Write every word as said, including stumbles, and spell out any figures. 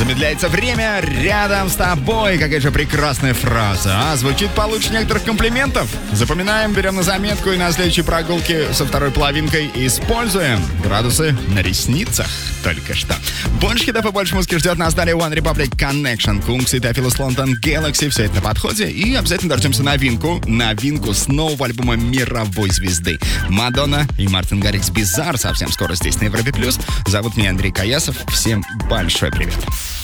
Замедляется время рядом с тобой. Какая же прекрасная фраза, а? Звучит получше некоторых комплиментов. Запоминаем, берем на заметку и на следующей прогулке со второй половинкой используем. Градусы на ресницах только что. Больше хитов и больше музыки ждет нас далее One Republic, Connection, Kungs и Tefilus London, Galaxy. Все это на подходе. И обязательно дождемся новинку. Новинку с нового альбома мировой звезды. Мадонна и Мартин Гаррикс Bizarre совсем скоро здесь на Европе Плюс. Зовут меня Андрей Каясов. Всем большой привет.